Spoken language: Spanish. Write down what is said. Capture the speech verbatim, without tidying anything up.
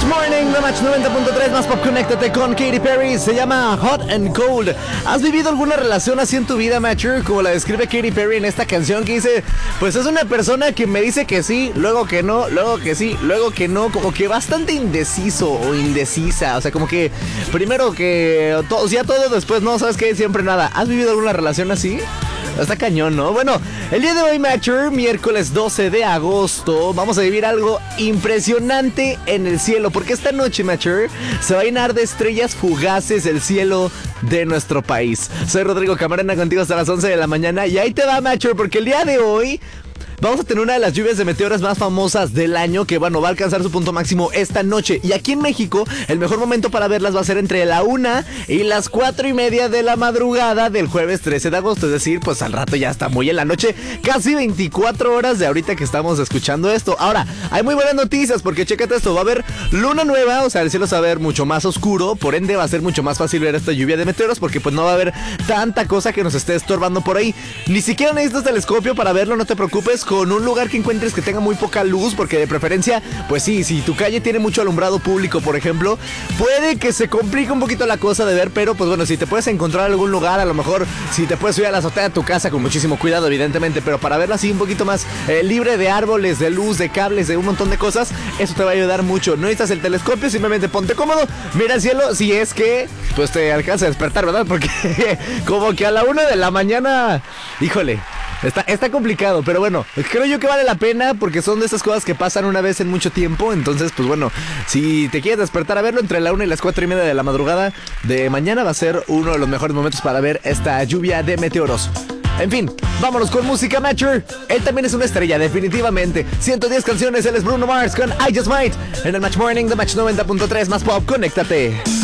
Morning, The Match noventa punto tres, más pop, conéctate con Katy Perry. Se llama Hot and Cold. ¿Has vivido alguna relación así en tu vida, Matcher? Como la describe Katy Perry en esta canción que dice, pues es una persona que me dice que sí, luego que no, luego que sí, luego que no, como que bastante indeciso o indecisa. O sea, como que primero que todo, ya todo, después no, ¿sabes qué? Siempre nada. ¿Has vivido alguna relación así? Está cañón, ¿no? Bueno, el día de hoy, Matcher, miércoles doce de agosto, vamos a vivir algo impresionante en el cielo, porque esta noche, Matcher, se va a llenar de estrellas fugaces el cielo de nuestro país. Soy Rodrigo Camarena, contigo hasta las once de la mañana, y ahí te va, Matcher, porque el día de hoy vamos a tener una de las lluvias de meteoros más famosas del año, que bueno, va a alcanzar su punto máximo esta noche. Y aquí en México, el mejor momento para verlas va a ser entre la una y las cuatro y media de la madrugada del jueves trece de agosto. Es decir, pues al rato ya está muy en la noche, casi veinticuatro horas de ahorita que estamos escuchando esto. Ahora, hay muy buenas noticias, porque chécate esto, va a haber luna nueva, o sea, el cielo se va a ver mucho más oscuro, por ende va a ser mucho más fácil ver esta lluvia de meteoros, porque pues no va a haber tanta cosa que nos esté estorbando por ahí. Ni siquiera necesitas telescopio para verlo, no te preocupes, con un lugar que encuentres que tenga muy poca luz, porque de preferencia, pues sí, si tu calle tiene mucho alumbrado público, por ejemplo, puede que se complique un poquito la cosa de ver, pero pues bueno, si te puedes encontrar algún lugar, a lo mejor si te puedes subir a la azotea de tu casa con muchísimo cuidado, evidentemente, pero para verla así un poquito más eh, libre de árboles, de luz, de cables, de un montón de cosas, eso te va a ayudar mucho. No necesitas el telescopio, simplemente ponte cómodo, mira el cielo, si es que pues te alcanza a despertar, ¿verdad? Porque como que a la una de la mañana, híjole, Está, está complicado, pero bueno, creo yo que vale la pena, porque son de esas cosas que pasan una vez en mucho tiempo. Entonces, pues bueno, si te quieres despertar a verlo entre la una y las cuatro y media de la madrugada de mañana, va a ser uno de los mejores momentos para ver esta lluvia de meteoros. En fin, vámonos con música, Matcher. Él también es una estrella, definitivamente. ciento diez canciones, él es Bruno Mars con I Just Might. En el Match Morning, The Match noventa punto tres, más pop, conéctate.